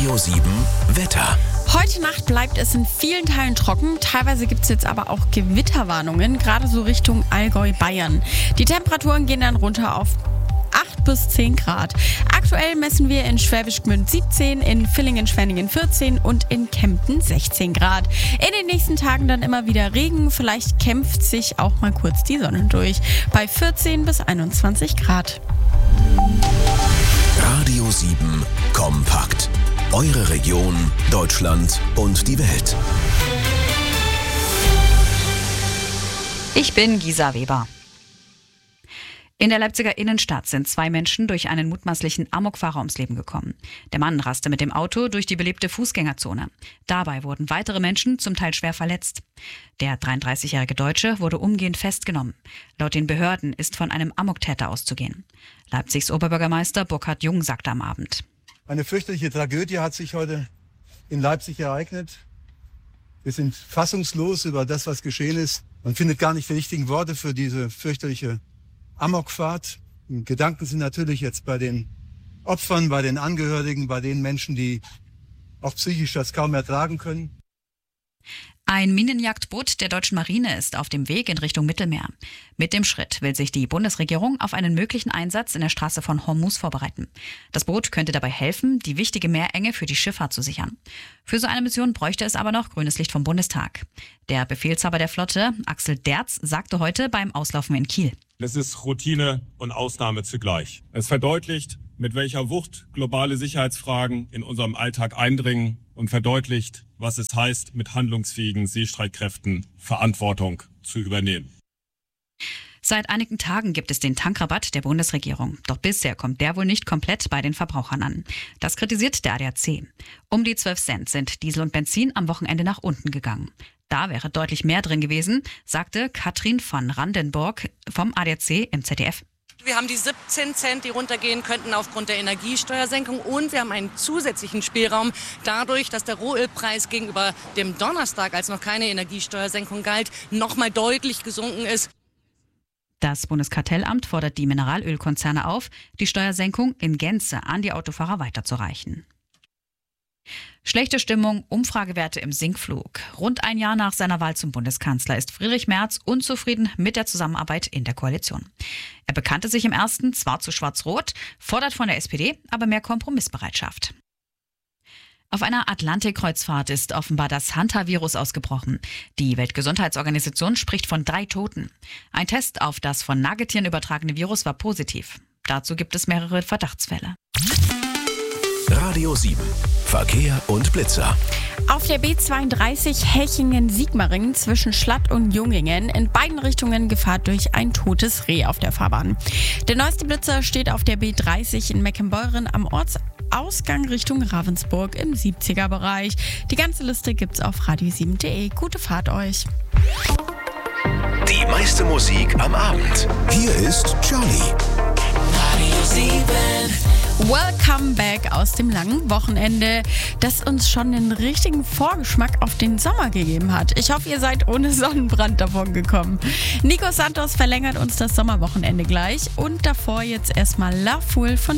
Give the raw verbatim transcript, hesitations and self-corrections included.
Radio sieben Wetter. Heute Nacht bleibt es in vielen Teilen trocken. Teilweise gibt es jetzt aber auch Gewitterwarnungen, gerade so Richtung Allgäu, Bayern. Die Temperaturen gehen dann runter auf acht bis zehn Grad. Aktuell messen wir in Schwäbisch Gmünd siebzehn, in Villingen-Schwenningen vierzehn und in Kempten sechzehn Grad. In den nächsten Tagen dann immer wieder Regen. Vielleicht kämpft sich auch mal kurz die Sonne durch. Bei vierzehn bis einundzwanzig Grad. Radio sieben kompakt. Eure Region, Deutschland und die Welt. Ich bin Gisa Weber. In der Leipziger Innenstadt sind zwei Menschen durch einen mutmaßlichen Amokfahrer ums Leben gekommen. Der Mann raste mit dem Auto durch die belebte Fußgängerzone. Dabei wurden weitere Menschen zum Teil schwer verletzt. Der dreiunddreißigjährige Deutsche wurde umgehend festgenommen. Laut den Behörden ist von einem Amoktäter auszugehen. Leipzigs Oberbürgermeister Burkhard Jung sagte am Abend: Eine fürchterliche Tragödie hat sich heute in Leipzig ereignet. Wir sind fassungslos über das, was geschehen ist. Man findet gar nicht die richtigen Worte für diese fürchterliche Amokfahrt. Gedanken sind natürlich jetzt bei den Opfern, bei den Angehörigen, bei den Menschen, die auch psychisch das kaum ertragen können. Ein Minenjagdboot der deutschen Marine ist auf dem Weg in Richtung Mittelmeer. Mit dem Schritt will sich die Bundesregierung auf einen möglichen Einsatz in der Straße von Hormuz vorbereiten. Das Boot könnte dabei helfen, die wichtige Meerenge für die Schifffahrt zu sichern. Für so eine Mission bräuchte es aber noch grünes Licht vom Bundestag. Der Befehlshaber der Flotte, Axel Derz, sagte heute beim Auslaufen in Kiel: Es ist Routine und Ausnahme zugleich. Es verdeutlicht, mit welcher Wucht globale Sicherheitsfragen in unserem Alltag eindringen und verdeutlicht, was es heißt, mit handlungsfähigen Seestreitkräften Verantwortung zu übernehmen. Seit einigen Tagen gibt es den Tankrabatt der Bundesregierung. Doch bisher kommt der wohl nicht komplett bei den Verbrauchern an. Das kritisiert der A D A C. Um die zwölf Cent sind Diesel und Benzin am Wochenende nach unten gegangen. Da wäre deutlich mehr drin gewesen, sagte Katrin van Randenburg vom A D A C im Z D F. Wir haben die siebzehn Cent, die runtergehen könnten aufgrund der Energiesteuersenkung, und wir haben einen zusätzlichen Spielraum dadurch, dass der Rohölpreis gegenüber dem Donnerstag, als noch keine Energiesteuersenkung galt, nochmal deutlich gesunken ist. Das Bundeskartellamt fordert die Mineralölkonzerne auf, die Steuersenkung in Gänze an die Autofahrer weiterzureichen. Schlechte Stimmung, Umfragewerte im Sinkflug. Rund ein Jahr nach seiner Wahl zum Bundeskanzler ist Friedrich Merz unzufrieden mit der Zusammenarbeit in der Koalition. Er bekannte sich im ersten zwar zu schwarz-rot, fordert von der S P D aber mehr Kompromissbereitschaft. Auf einer Atlantikkreuzfahrt ist offenbar das Hantavirus ausgebrochen. Die Weltgesundheitsorganisation spricht von drei Toten. Ein Test auf das von Nagetieren übertragene Virus war positiv. Dazu gibt es mehrere Verdachtsfälle. Radio sieben. Verkehr und Blitzer. Auf der B zweiunddreißig Hechingen-Sigmaringen zwischen Schlatt und Jungingen in beiden Richtungen Gefahr durch ein totes Reh auf der Fahrbahn. Der neueste Blitzer steht auf der B dreißig in Meckenbeuren am Ortsausgang Richtung Ravensburg im siebziger Bereich. Die ganze Liste gibt's auf radio sieben punkt de. Gute Fahrt euch. Die meiste Musik am Abend. Hier ist Charlie. Radio sieben. Welcome back aus dem langen Wochenende, das uns schon den richtigen Vorgeschmack auf den Sommer gegeben hat. Ich hoffe, ihr seid ohne Sonnenbrand davon gekommen. Nico Santos verlängert uns das Sommerwochenende gleich und davor jetzt erstmal La Foule von